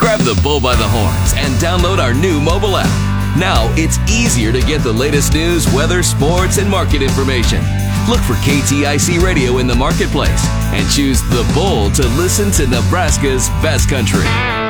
Grab the bull by the horns and download our new mobile app. Now it's easier to get the latest news, weather, sports, and market information. Look for KTIC Radio in the marketplace and choose the Bull to listen to Nebraska's best country.